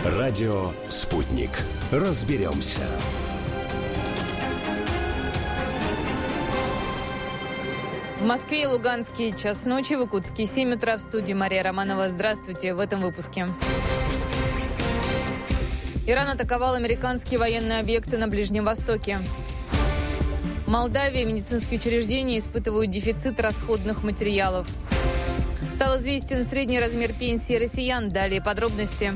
Радио «Спутник». Разберемся. В Москве и Луганске час ночи, в Иркутске 7 утра. В студии Мария Романова. Здравствуйте в этом выпуске. Иран атаковал американские военные объекты на Ближнем Востоке. В Молдавии медицинские учреждения испытывают дефицит расходных материалов. Стал известен средний размер пенсии россиян. Далее подробности.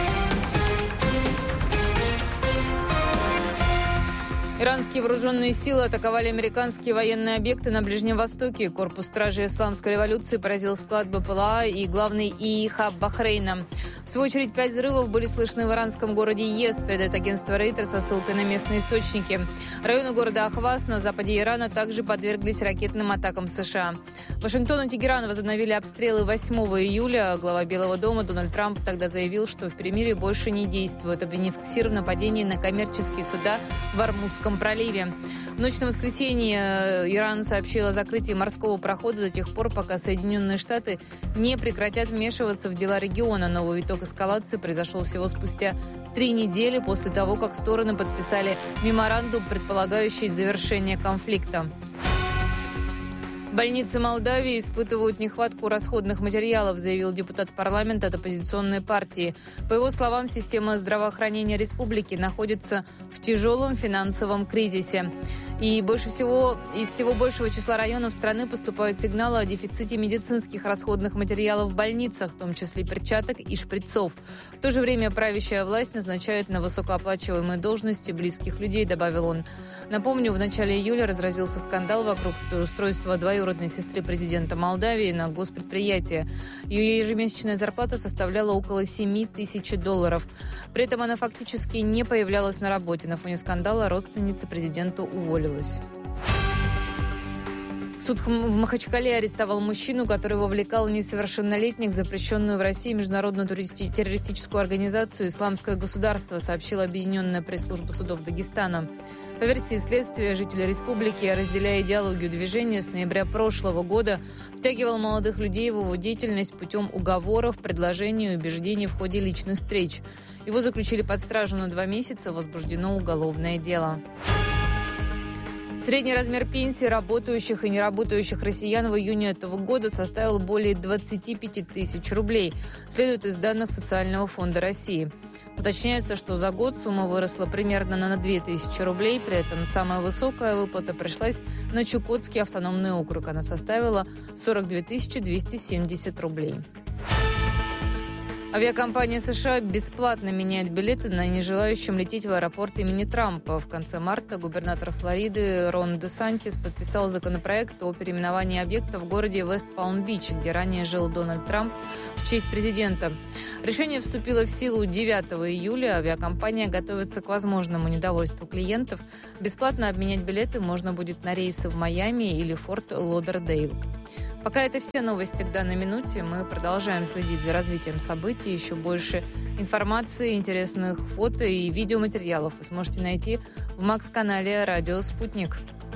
Иранские вооруженные силы атаковали американские военные объекты на Ближнем Востоке. Корпус стражи Исламской революции поразил склад БПЛА и главный ИИ-хаб Бахрейна. В свою очередь, 5 взрывов были слышны в иранском городе Ес, передает агентство Рейтер со ссылкой на местные источники. Районы города Ахваз на западе Ирана также подверглись ракетным атакам США. Вашингтон и Тегеран возобновили обстрелы 8 июля. Глава Белого дома Дональд Трамп тогда заявил, что в перемирии больше не действует, обвинив КСИР в нападении на коммерческие суда в Ормузском проливе. В ночь на воскресенье Иран сообщил о закрытии морского прохода до тех пор, пока Соединенные Штаты не прекратят вмешиваться в дела региона. Новый виток эскалации произошел всего спустя 3 недели после того, как стороны подписали меморандум, предполагающий завершение конфликта. Больницы Молдавии испытывают нехватку расходных материалов, заявил депутат парламента от оппозиционной партии. По его словам, система здравоохранения республики находится в тяжелом финансовом кризисе. И из всего большего числа районов страны поступают сигналы о дефиците медицинских расходных материалов в больницах, в том числе перчаток и шприцов. В то же время правящая власть назначает на высокооплачиваемые должности близких людей, добавил он. Напомню, в начале июля разразился скандал вокруг устройства двоюродной сестры президента Молдавии на госпредприятие. Ее ежемесячная зарплата составляла около $7 тысяч. При этом она фактически не появлялась на работе. На фоне скандала родственница президента уволилась. Суд в Махачкале арестовал мужчину, который вовлекал несовершеннолетних в запрещенную в России международную террористическую организацию «Исламское государство», сообщила Объединенная пресс-служба судов Дагестана. По версии следствия, житель республики, разделяя идеологию движения, с ноября прошлого года втягивал молодых людей в его деятельность путем уговоров, предложений и убеждений в ходе личных встреч. Его заключили под стражу на 2 месяца, возбуждено уголовное дело. Средний размер пенсии работающих и неработающих россиян в июне этого года составил более 25 тысяч рублей, следует из данных Социального фонда России. Уточняется, что за год сумма выросла примерно на 2000 рублей, при этом самая высокая выплата пришлась на Чукотский автономный округ. Она составила 42 270 рублей. Авиакомпания США бесплатно меняет билеты на нежелающим лететь в аэропорт имени Трампа. В конце марта губернатор Флориды Рон Десантис подписал законопроект о переименовании объекта в городе Вест-Палм-Бич, где ранее жил Дональд Трамп, в честь президента. Решение вступило в силу 9 июля. Авиакомпания готовится к возможному недовольству клиентов. Бесплатно обменять билеты можно будет на рейсы в Майами или Форт Лодердейл. Пока это все новости к данной минуте. Мы продолжаем следить за развитием событий. Еще больше информации, интересных фото и видеоматериалов вы сможете найти в Макс-канале «Радио Спутник».